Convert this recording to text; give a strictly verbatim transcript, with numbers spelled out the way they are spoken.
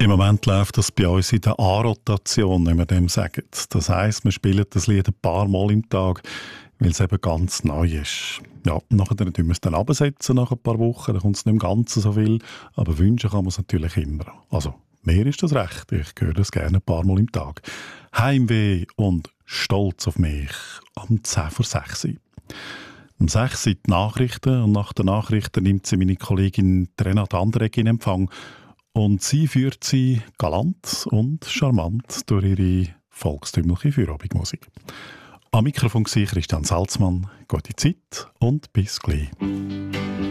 Im Moment läuft das bei uns in der A-Rotation, wenn wir dem sagen. Das heisst, wir spielen das Lied ein paar Mal im Tag, weil es eben ganz neu ist. Ja, nachher tun wir es dann absetzen nach ein paar Wochen, dann kommt es nicht im Ganzen so viel, aber wünschen kann man es natürlich immer. Also, mir ist das recht, ich höre das gerne ein paar Mal im Tag. Heimweh und Stolz auf mich am zehn vor sechs. Um sechs sind die Nachrichten und nach den Nachrichten nimmt sie meine Kollegin Renate Anderegg in Empfang. Und sie führt sie galant und charmant durch ihre volkstümliche Feierabendmusik. Am Mikrofon war Christian Salzmann. Gute Zeit und bis gleich.